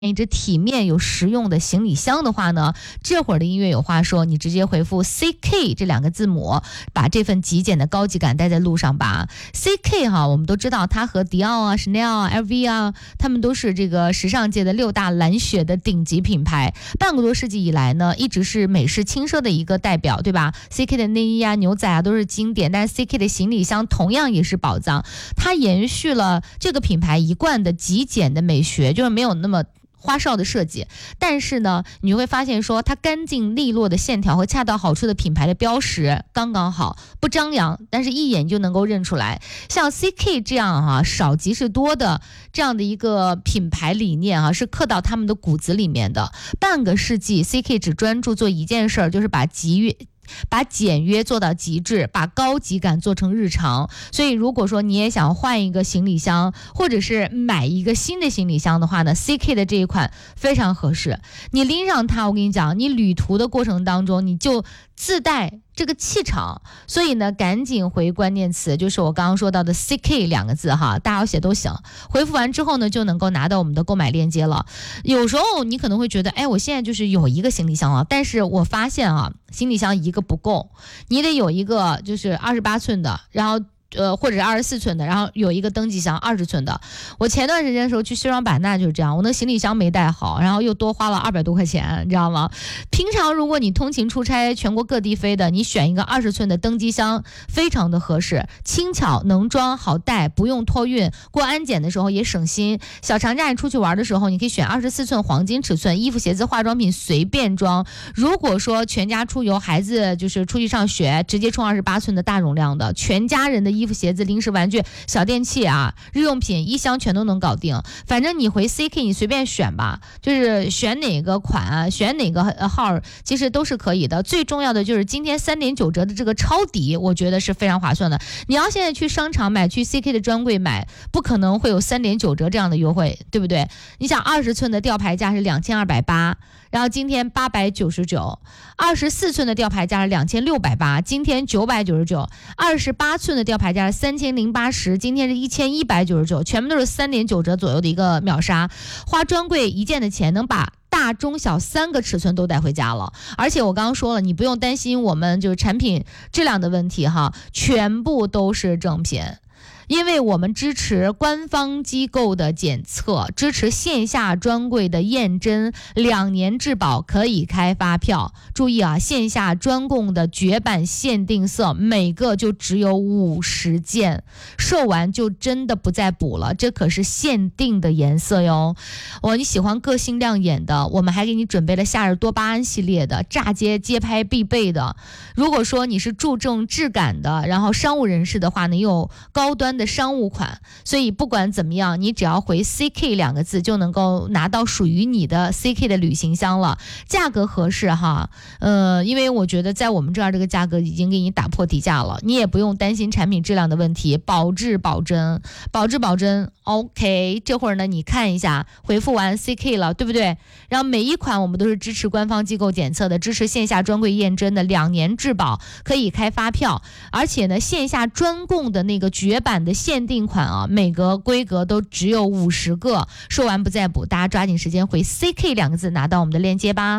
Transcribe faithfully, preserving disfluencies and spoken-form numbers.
一只体面有实用的行李箱的话呢，这会儿的音乐有话说，你直接回复 C K 这两个字母，把这份极简的高级感带在路上吧。C K 哈，我们都知道它和迪奥啊、Chanel 啊、L V 啊，他们都是这个时尚界的六大蓝血的顶级品牌。半个多世纪以来呢，一直是美式轻奢的一个代表，对吧 ？C K 的内衣啊、牛仔啊都是经典，但是 C K 的行李箱同样也是宝藏。它延续了这个品牌一贯的极简的美学，就是没有那么花哨的设计，但是呢，你会发现说它干净利落的线条和恰到好处的品牌的标识刚刚好，不张扬，但是一眼就能够认出来。像 C K 这样哈、啊，少即是多的这样的一个品牌理念啊，是刻到他们的骨子里面的。半个世纪 ，C K 只专注做一件事儿，就是把集约。把简约做到极致，把高级感做成日常。所以如果说你也想换一个行李箱，或者是买一个新的行李箱的话呢， C K 的这一款非常合适。你拎上它，我跟你讲，你旅途的过程当中你就自带这个气场。所以呢，赶紧回关键词，就是我刚刚说到的 C K 两个字哈，大家写都行。回复完之后呢，就能够拿到我们的购买链接了。有时候你可能会觉得，哎，我现在就是有一个行李箱了，但是我发现啊，行李箱一个不够，你得有一个就是二十八寸的，然后呃，或者是二十四寸的，然后有一个登机箱二十寸的。我前段时间的时候去西双版纳就是这样，我那行李箱没带好，然后又多花了二百多块钱，你知道吗？平常如果你通勤出差全国各地飞的，你选一个二十寸的登机箱非常的合适，轻巧能装好带，不用托运，过安检的时候也省心。小长假你出去玩的时候，你可以选二十四寸黄金尺寸，衣服鞋子化妆品随便装。如果说全家出游，孩子就是出去上学，直接充二十八寸的大容量的，全家人的衣服鞋子零食玩具小电器啊日用品一箱全都能搞定。反正你回 C K 你随便选吧，就是选哪个款啊，选哪个号其实都是可以的。最重要的就是今天三点九折的这个抄底，我觉得是非常划算的。你要现在去商场买，去 C K 的专柜买，不可能会有三点九折这样的优惠，对不对？你想二十寸的吊牌价是两千二百八，然后今天八百九十九，二十四寸的吊牌价是两千六百八，今天九百九十九，二十八寸的吊牌价是三千零八十，今天是一千一百九十九，全部都是三点九折左右的一个秒杀，花专柜一件的钱能把大中小三个尺寸都带回家了。而且我刚刚说了，你不用担心我们就是产品质量的问题哈，全部都是正品。因为我们支持官方机构的检测，支持线下专柜的验真，两年质保可以开发票。注意啊，线下专供的绝版限定色，每个就只有五十件，售完就真的不再补了，这可是限定的颜色哟。哦，你喜欢个性亮眼的，我们还给你准备了夏日多巴胺系列的，炸街街拍必备的。如果说你是注重质感的，然后商务人士的话呢，有高端的商务款，所以不管怎么样，你只要回 C K 两个字就能够拿到属于你的 C K 的旅行箱了，价格合适哈。呃，因为我觉得在我们这儿这个价格已经给你打破底价了，你也不用担心产品质量的问题，保质保真，保质保真。OK， 这会儿呢你看一下，回复完 C K 了，对不对？然后每一款我们都是支持官方机构检测的，支持线下专柜验真的，两年质保可以开发票，而且呢线下专供的那个绝版的限定款啊，每个规格都只有五十个，售完不再补，大家抓紧时间回 C K 两个字拿到我们的链接吧。